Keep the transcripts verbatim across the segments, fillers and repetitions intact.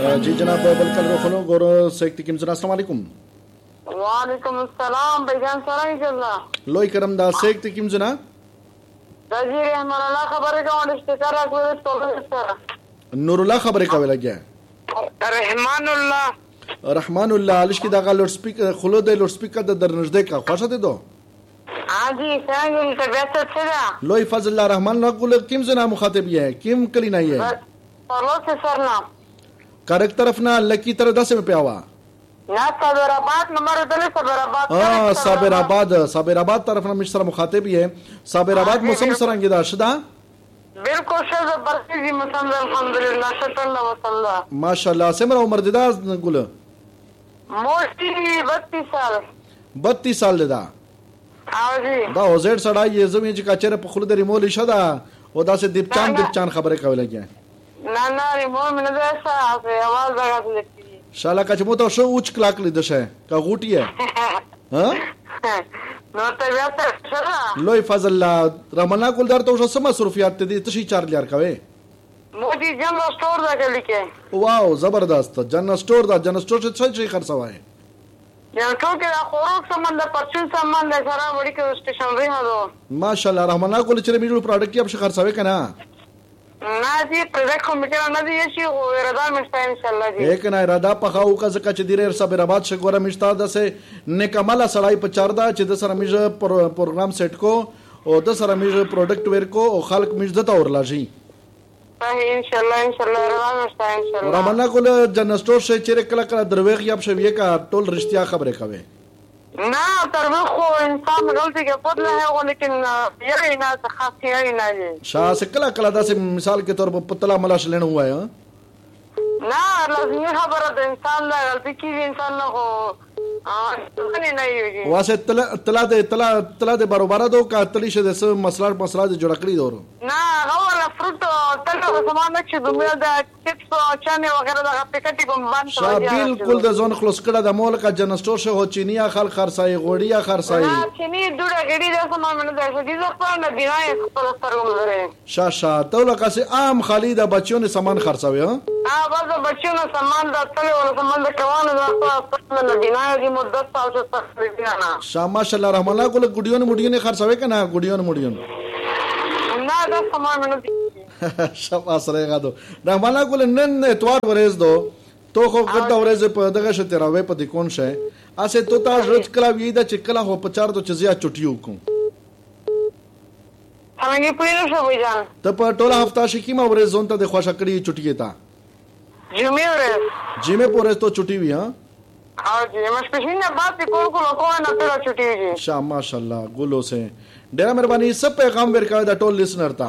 जी जनाब बलकल रोखनो गोरो सेक्ट किम जना अस्सलाम वालेकुम वालेकुम अस्सलाम भाईजान सराय जल्ला लोई करम दा सेक्ट किम जना दजी रहमान अल्लाह खबर का और इस्तेकार को तो सर नूरुल्लाह खबर का वेला गया रहमानुल्लाह रहमानुल्लाह alish की दागा लाउड स्पीकर खुलो दे लाउड स्पीकर द दरनजदे का ख्वाशा दे दो हां जी सांगे तबीयत अच्छी है लोई फजल रहमान ना कुल किम जना मुखातिब है किम कली नहीं है चलो से सर ना करक तरफ ना लकी तरह दस में प्यावा ना साबराबाद नंबर दले साबराबाद हां साबराबाद साबराबाद तरफ ना मिस्र मुखातिब है साबराबाद मौसम सरंगी दा शदा बिल्कुल शद बरसी मौसम अल्हम्दुलिल्लाह शतल्लाह वसल्ला माशाल्लाह सेमरा उम्र दिदा गुल मोस्टी बत्तीस साल बत्तीस साल दिदा हां जी दा ओजेड सड़ा ये जमी जी का चेहरे पर खुल दे रिमोल शदा ओदा से दीपचान दीपचान खबरें का लगे ना ना रिमोल में नजर ऐसा आवाज लगा के लगती है शाला का चमो तो शो उच्च क्लाक ली दशे का गुटी है हां नो तबीयत सरा लोई फजल्ला रमना कुलदार तो शो सम मसरूफियात दी तशी चार लियार कावे मोदी जनरल स्टोर दा के लिखे वाओ जबरदस्त जनरल स्टोर दा जनरल स्टोर से सही खर्चा है या तो के खोरोक संबंध परचून संबंध सारा बड़ी के स्टेशन रे हां माशाल्लाह रहमना कुल चले मिडल प्रोडक्ट की अब खर्चा है कना ना जी प्रोजेक्ट को मिटा ना जी ये हो इरादा मिस्ता इंशाल्लाह जी एक ना इरादा पखाऊ का जका च दिरे सबराबाद से गोरा मिस्ता दसे नेकमला सड़ाई पचारदा च दसरा मिज प्रोग्राम सेट को और दसरा मिज प्रोडक्ट वेर को और खालक मिज दता और लाजी इंशाल्लाह इंशाल्लाह इरादा मिस्ता इंशाल्लाह रमना कुल जन स्टोर से चेरे कला कला दरवेग याब शविए का टोल रिश्तिया खबरें कवे ना तरवेग को इंसान गलती के पदला है वो लेकिन ये ना खासी है ना जी शाह से कला कला दा से मिसाल के तौर पर पतला मलाश लेना हुआ है ना लाजमी खबर है इंसान ला गलती की इंसान ना हो हां नहीं नहीं होगी वासे तला तला दे तला तला दे बरोबर दो का तली से दस मसला मसला दे जोड़ा करी दो ना वो फ्रूट तला सामान छ दुनिया दा चिप्स चाने वगैरह दा पैकेट को बंद शाह बिल्कुल द जोन खलस कड़ा द मोल का जन स्टोर से हो चीनिया खाल खरसाई गोड़िया खरसाई ना चीनी दुड़ा गड़ी दा सामान में दा जी दा पर ना बिना पर पर गुजरे शाह शाह तो लका से आम खालिद बच्चों ने सामान खरसावे हां हां बस बच्चों ने सामान दा तले वाला सामान दा कवान दा पर ना बिना की मुद्दत साल से तक बिना शाह माशाल्लाह रहमाना को गुडियों ने मुडियों ने खरसावे का ना गुडियों ने मुडियों ना दा सामान में शाबाश रहेगा तो रहमाना को नन एतवार वरेज दो तो खो गड्डा वरेज पे दगा शतेरा वे पति कौन शे आसे तो ता रज कला वीदा चिकला हो पचार तो चजिया चुटियो को हमें पीनो से हो जान त पर टोला हफ्ता शिकीमा वरेज जोन ता देखवा शकड़ी चुटिए ता जिमे वरेज जिमे पोरेज तो छुट्टी हुई हां हां जी मस पसीना बात को को को ना तेरा छुट्टी जी शाह माशाल्लाह गुलो से डेरा मेहरबानी सब पैगाम वेर का दा टोल लिसनर ता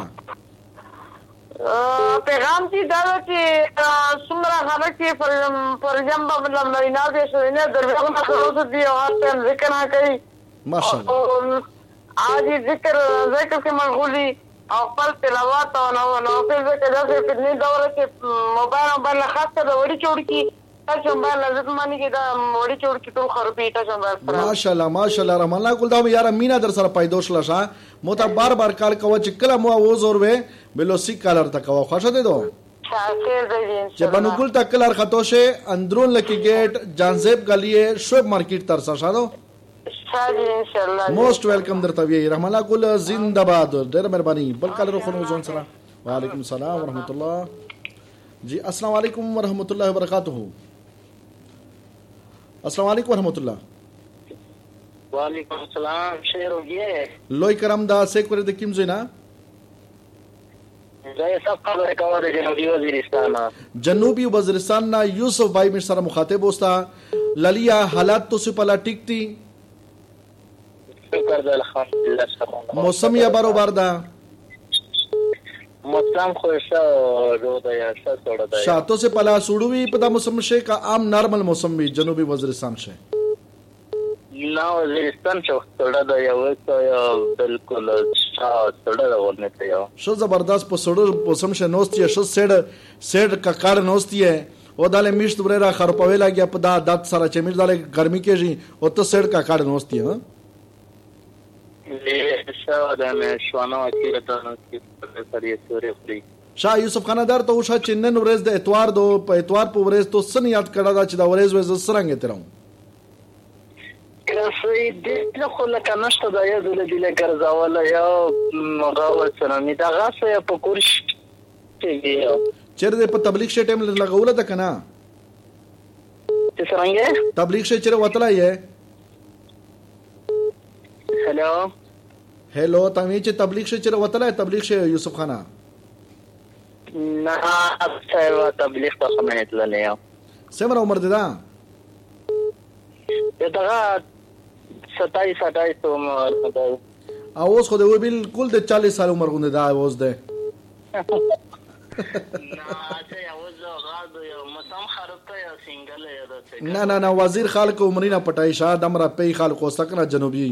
पैगाम की दादा की सुमरा खाना की पर पर जंबा मतलब महीना के सुने दरवाजा में खरोस दिया और से जिक्र ना करी माशाल्लाह आज जिक्र जिक्र के मशगूली और पल तिलावत और नौफिल के जैसे कितनी दौर के मोबाइल मोबाइल खास कर बड़ी चोड़ की टच मोबाइल लजत मानी की बड़ी चोड़ की तो खरपी टच मोबाइल माशाल्लाह माशाल्लाह रहमाना कुलदा में यार मीना दर सर पैदोश लशा मोता बार बार काल कवा चिकला मुआ वो जोर वे बेलो सिक कालर तक कवा खुश दे दो जब अनुकूल तक कलर खतोशे अंदरून लकी गेट जानजेब गलिए शोब मार्केट तरसा शादो इंशाल्लाह मोस्ट वेलकम दर तवी रहमाना कुल जिंदाबाद डेर मेहरबानी बल कलर खुनो जोन सरा वालेकुम सलाम व रहमतुल्लाह जी अस्सलाम वालेकुम व रहमतुल्लाहि व बरकातहू अस्सलाम वालेकुम व रहमतुल्लाह वालेकुम सलाम शेर हो गए लोई करम दा से करे दे किम जिना जय सब खबर कवर दे जनूबी वजीरिस्तान जनूबी वजीरिस्तान ना यूसुफ भाई में सर मुखातिब होस्ता ललिया हालात तो से पला टिकती शुक्र दे अल्हम्दुलिल्लाह मौसम या बरोबर दा मौसम खुशा रो दया सा थोड़ा दया शातो से पला सुडुवी पदा मौसम शे का आम नॉर्मल मौसम भी जनूबी वजीरिस्तान से ना वजीरिस्तान से थोड़ा दया वो तो बिल्कुल शाह थोड़ा होने थे यार शो जबरदस्त पोसडो मौसम से नोस्ती है शो सेड सेड का कार नोस्ती है ओ दाले मिष्ट बरेरा खरपवेला गया पदा दात सारा चेमिर दाले गर्मी के जी ओ तो सेड का कार नोस्ती है ये शाह दा में श्वाना अकीरत की सरिये सूर्य फ्री شاه یوسف خان دار ته وشا چې نن ورځ د اتوار دو په اتوار په ورځ تو سن یاد کړه دا چې دا ورځ ورځ سرنګ ترم کله دې خو لکه نشته دا یاد ولې له ګرځاوله یا مغاوت سره می دا غاسه په کورش کې چیرې په تبلیغ شې ټیم لګوله ده کنه چې څنګه تبلیغ شې چیرې وتلا یې هلو هلو تاسو چې تبلیغ شې چیرې وتلا تبلیغ شې یوسف خان نه اصل تبلیغ ته سمه تللی یو څومره عمر دی دا دا ستایس اٹھائیس عمر دی اوس خو دی بالکل د چالیس سال عمر غونډه دا اوس دی نه چې اوس غاړو یو متم خرابته یو سنگل یو نه نه نه وزیر خالق عمرینا پټای شاه دمرا پی خالق وسکنه جنوبی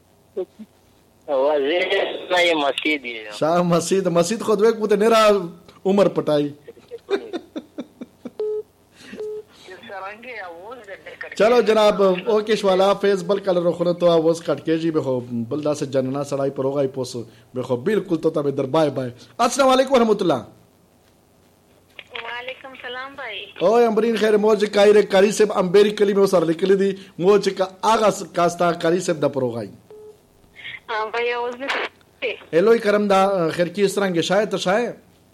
وزیر نه مسجد شاه مسجد مسجد خود وک بوته نه را عمر پټای چلو جناب اوکے شوالا فیس بل کلر خونه تو आवाज کټ کېږي به خو بل داسه جننا سړای پروغای پوس به خو بالکل تو ته در بای بای السلام علیکم ورحمت الله وعلیکم سلام بھائی او امبرین خیر موج کایره کاری صاحب امبری کلی مو سره لیکل دي موج کا اغا کاستا کاری صاحب د پروغای ها بھائی आवाज نه الوی کرم دا خیر کی سرنګ شاید شاید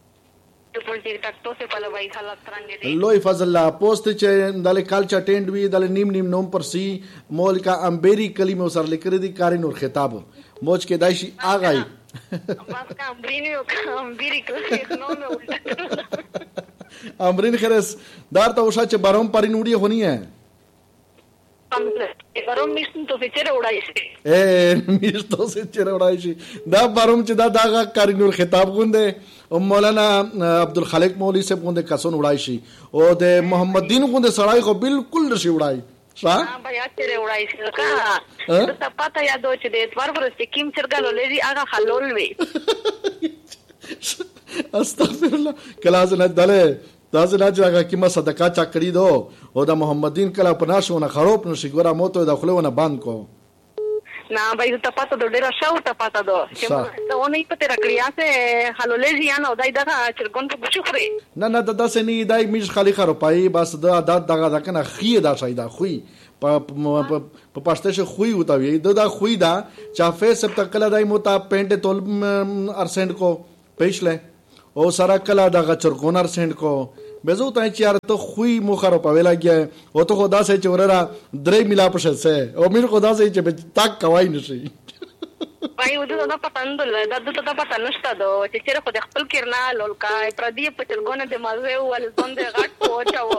لوی فضل الله پوسټ چې دله کالچا ټینډ وی دله نیم نیم نوم پر سی مول کا امبری کلمه سره لیکل دي کاری نور خطاب موج کې دایشي اغای بس کا امبرینی او کا امبری کلمه نو مې الټا امبرین خرس دار ته وشا چې بارم پرین وډی هونی ہے بارم میشتو تو چیرې وړای شي اے میشتو سے چیرې وړای شي دا بارم چې دا داغه کاری نور خطاب غونډه او مولانا عبدالخالق مولوی صاحب غونډه کسون وړای شي او د محمد دین غونډه سړای خو بالکل نشي وړای ها بیا چیرې وړای شي کا ته پتا یادو چې د اتوار ورځ کیم چرګالو لري هغه خلول وي استغفر الله کلاس نه دله تاسو نه چې هغه کیمه صدقه چا کړی دو او د محمدین کله پناشونه خروپ نشي ګوره موته د خلونه بند کو نه بای ته پاتو د ډیر شاو ته پاتو دو چې ته ونی پته راکړیا سه حلولې یا نو دای دغه چرګون په بشو خوري نه نه د داسې نه دای میش خالی خروپای بس د عادت دغه دغه خي دا شي دا خوې په په پښتو شو خوې وتاوي د دا خوې دا چا فیس سب کله دای مو تا پینټ تول ارسنت کو پېښله او سره کله دغه چرګون ارسنت کو بزو ته چې یار ته خوې مو خروپاوي لګي او ته خدا سه چې وررا درې ملا پښه سه او میر خدا سه چې تاک کوي نشي پای ودو دا پتاندل دا د ته پتا نشته دو چې چیرې خو د خپل کړنا لولکا پردی په چرګونه د مازه ول څنګه غټ پوچاو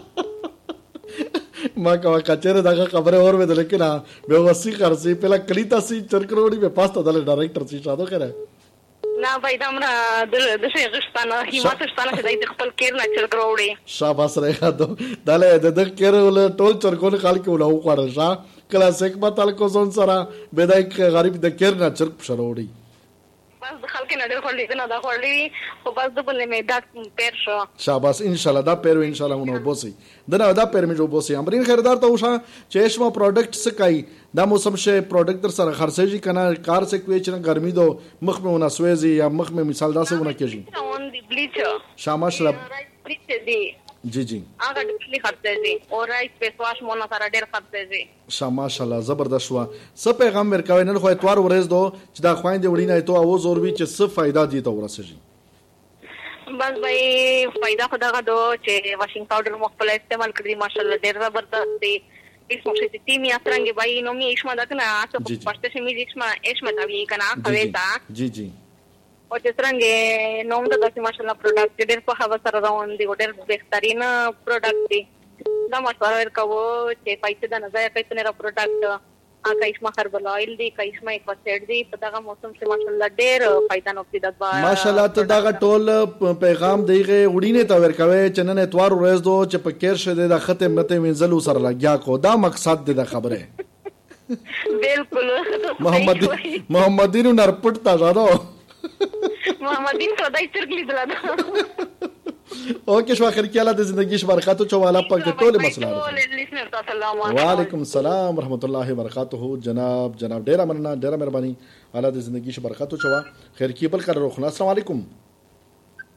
ما کا کچره دغه خبره اور مې د لیکنه به وسی خرسي پهلا کلیتا سي چرکروړي په پاسته دل ډایرکټر سي شادو کړه نه بای دمره د د شي غشتانه همت شتانه چې د خپل کېرنا چرګروړي شاباس راځه دو دله د د کېرول ټول چرګون خال کې ولاو خړل شا کلاسیک متل کو زون سره بدای غریب د کېرنا چرګ شروړي بس د خلک نه ډېر خړلې نه دا خړلې خو بس د بل مې دا پیر شو شاباس ان شاء الله دا پیر ان شاء الله نو بوسي دنه دا پیر مې جو بوسي امرین خیردار ته وشا چې شمو پروډکټ سکای دا موسم شه پروډکټ در سره خرڅېږي کنه کار څه کوي چې ګرمي دو مخ مې ونسويږي یا مخ مې مثال داسې ونه کېږي شامه شلب جی جی هغه ډېر خرڅېږي او رایس په سواش مونږ سره ډېر خرڅېږي ماشاءالله زبردست شو څه پیغام ورکوي نن خو اتوار ورځ دو چې دا خويندې وړینه ته او زور وی چې څه फायदा دي ته ورسېږي بس بھائی फायदा خدا کا دو چې واشنګ پاوډر مخبل استعمال کړی ماشاءالله ډېر زبردست دي اس موږ چې تیمي اترنګ بھائی نو می ایشما دکنه تاسو پښته شي می ایشما ایشما دا وی کنه کوي تا جی جی او چې څنګه نوم د داسې ماشاءالله پروډکټ ډېر په هوا سره روان دي ډېر بهترین پروډکټ دي دا مشوره ورکوو چې پیسې د نه ځای کوي نه پروډکټ هغه اسمه هربل آیل دی کایسمه ایکوسیډ دی په دغه موسم کې ماشاءالله ډېر فائدہ نو کړی د ماشاءالله ته دغه ټول پیغام دیغه وډینه تا ورکوي چې نن اتوار ورځ دو چې په کېر شه د ختم مته منزل سره لګیا کو دا مقصد دی د خبره بالکل محمد محمدین نرپټ تا زادو محمدین خدای چرګلی دلاده اوکے شو اخر کې الله د زندگی برکاتو چواله پک د ټوله مسله وعلیکم السلام ورحمت الله وبرکاتہ جناب جناب ډیر مننه ډیر مهرباني الله د زندگی برکاتو چوا خیر کې بل کړه روخنا السلام علیکم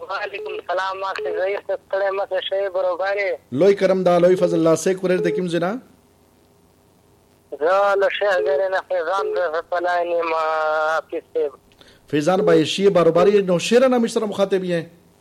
وعلیکم السلام. ما څه زیر څه کړه ما څه شی برابر لوی کرم دا لوی فضل الله سیک ورر د کیم زنا زه له شهر نه فیضان د پلاینی ما کیسه فیضان بای شی برابر نو شیر نه مشر مخاطب یې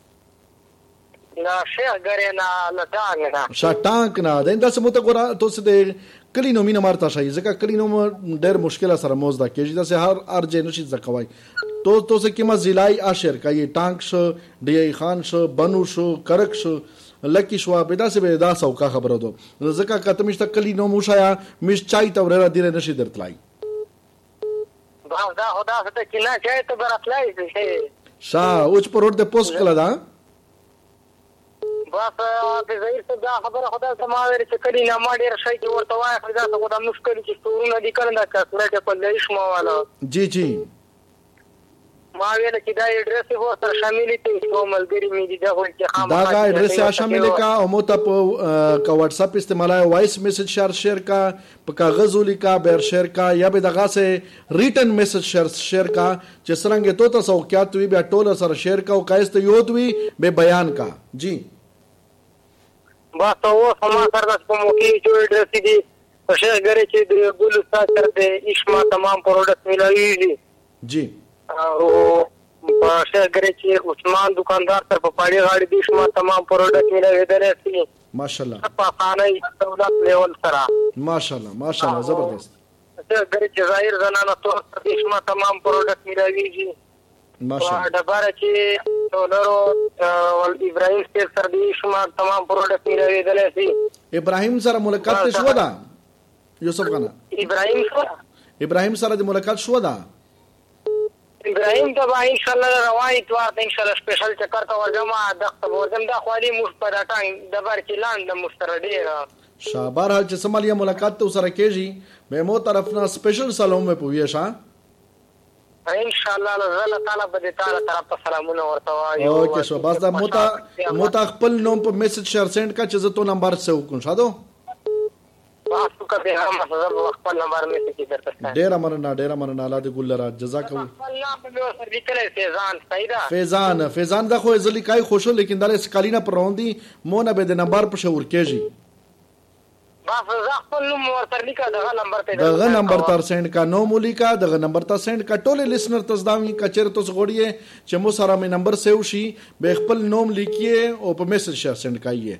نه شهر نه لټان نه شټانک نه دنده سمته ګورا تو څه د کلی نو مینه مارتا شي ځکه کلی نو ډېر مشکله سره موز دا کېږي د هر ار جنشي ځکوي تو تو څه کیما زلای اشر کای ټانک شو ډی خان شو بنو شو کرک شو لکی شو بدا سه بدا سو کا خبره دو ځکه کته مشت کلی نو موشایا مش چای ته ورره دیره نشي درتلای با دا خدا ته کله چای ته برتلای شي شا اوچ پر ورته پوسټ کړه دا بس د زیر څه دا خبره خدا سماوي چې کلی نه ما ډیر شي چې ورته وای خو دا څه خدا مشکل چې ټورونه دي کړنده کړه په لېش ما والا جی جی ما ویل چې دا ایڈریس هو سره شامل دي چې ملګری مې دي دا ول چې خام دا کا ایڈریس شامل کا او مو ته کا واتس اپ استعمالای وایس میسج شیر شیر کا په کاغذ لیکا بیر شیر کا یا به دغه سه ریټن میسج شیر شیر کا چې څنګه تو تاسو کیا توی بیا ټول سره شیر کا او کایست یو دوی به بیان کا جی بس او سما سره کوم کې چې ایڈریس دي په شهر غره چې د ګل استاد سره د اشما تمام پروډکټ ملایي جی او په شهر غره چې عثمان دکاندار تر په پاړی غاړي دي اشما تمام پروډکټ ملایي درته ماشاءالله په خانه دولت لیول سره ماشاءالله ماشاءالله زبردست شهر غره چې ظاهر زنانه تو اشما تمام پروډکټ ملایي ماشاءالله دبره چې ټولرو ابراهيم سره سره دي شما تمام پروډکټ ملایي درته ابراهيم سره ملاقات شو دا یوسف خان ابراهيم سره ابراهيم سره د ملاقات شو دا ابراهيم ته به ان شاء الله رواني توار ان شاء الله سپیشل چکر ته ورجما دغه ورزم د خالي مستراټان د بار کې لاند مستردي شابار حال چې سمالیا ملاقات ته سره کېږي به مو طرفنا سپیشل سلام په پوي شا ان شاء الله الله تعالی به تعالی طرف ته سلامونه ورته وایو اوکے شو بس دا موتا موتا خپل نوم په میسج شیر سند کا چې زه تو نمبر سه وکم شادو تاسو کا به هم زه خپل نمبر میسج درته ډیر امرنا ډیر امرنا الله دې ګل را جزاک الله الله په سر لیکل فیضان سیدا فیضان فیضان دا خو زلی کای خوشو لیکن دا سکالینا پر روندي مونږ به د نمبر په شور کېږي ما زه خپل نوم ورته لیکه دغه نمبر ته دغه نمبر تر سند کا نو مولیکا دغه نمبر تر سند کا ټول لیسنر تاسو کچره تاسو غوړی چې مو سره مې نمبر سیو شي به خپل نوم لیکي او په میسج شیر سند کایي